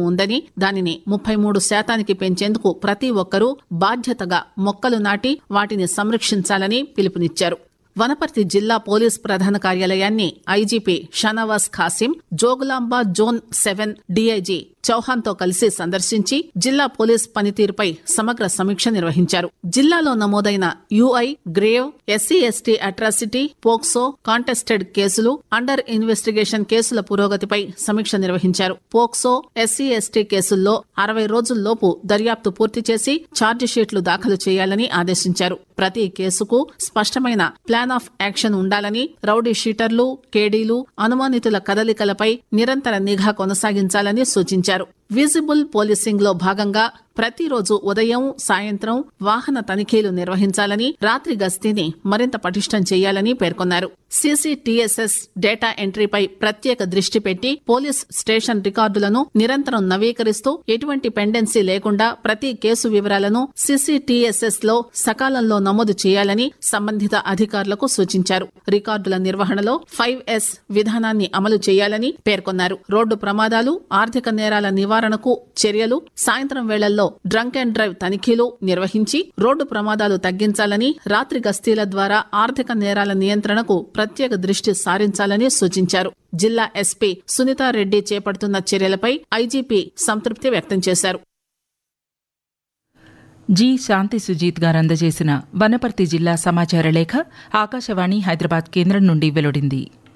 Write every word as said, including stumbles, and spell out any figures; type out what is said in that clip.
ఉందని, దానిని ముప్పై మూడు శాతానికి పెంచేందుకు ప్రతి ఒక్కరూ బాధ్యతగా మొక్కలు నాటి వాటిని సంరక్షించాలని పిలుపునిచ్చారు. వనపర్తి జిల్లా పోలీస్ ప్రధాన కార్యాలయాన్ని IGP Shahnawaz Qasim, Jogulamba zone seven DIG Chauhan తో కలిసి సందర్శించి జిల్లా పోలీస్ పనితీరుపై సమగ్ర సమీక్ష నిర్వహించారు. జిల్లాలో నమోదైన UI, grave, SC ST atrocity, POCSO, contested కేసులు, అండర్ ఇన్వెస్టిగేషన్ కేసుల పురోగతిపై సమీక్ష నిర్వహించారు. పోక్సో, ఎస్సీ ఎస్టీ కేసుల్లో అరవై రోజుల్లోపు దర్యాప్తు పూర్తి చేసి ఛార్జిషీట్లు దాఖలు చేయాలని ఆదేశించారు. ప్రతి కేసుకు స్పష్టమైన ప్లాన్ ఆఫ్ యాక్షన్ ఉండాలని, రౌడీ షీటర్లు, కేడీలు, అనుమానితుల కదలికలపై నిరంతర నిఘా కొనసాగించాలని సూచించారు. విజిబుల్ పోలీసింగ్ లో భాగంగా ప్రతిరోజు ఉదయం, సాయంత్రం వాహన తనిఖీలు నిర్వహించాలని, రాత్రి గస్తీని మరింత పటిష్టం చేయాలని పేర్కొన్నారు. సీసీటీఎస్ఎస్ డేటా ఎంట్రీపై ప్రత్యేక దృష్టి పెట్టి పోలీస్ స్టేషన్ రికార్డులను నిరంతరం నవీకరిస్తూ ఎటువంటి పెండెన్సీ లేకుండా ప్రతి కేసు వివరాలను సీసీటీఎస్ఎస్ లో సకాలంలో నమోదు చేయాలని సంబంధిత అధికారులకు సూచించారు. రికార్డుల నిర్వహణలో ఫైవ్ ఎస్ విధానాన్ని అమలు చేయాలని పేర్కొన్నారు. రోడ్డు ప్రమాదాలు, ఆర్థిక నేరాల నివారణకు చర్యలు, సాయంత్రం వేళల్లో డ్రంక్ అండ్ డ్రైవ్ తనిఖీలు నిర్వహించి రోడ్డు ప్రమాదాలు తగ్గించాలని, రాత్రి గస్తీల ద్వారా ఆర్థిక నేరాల నియంత్రణకు ప్రత్యేక దృష్టి సారించాలని సూచించారు. జిల్లా ఎస్పీ సునీతారెడ్డి చేపడుతున్న చర్యలపై ఐజీపీ సంతృప్తి వ్యక్తం చేశారు. జి శాంతి సుజీత్ గారు అందజేసిన వనపర్తి జిల్లా సమాచార లేఖ ఆకాశవాణి హైదరాబాద్ కేంద్రం నుండి వెలువడింది.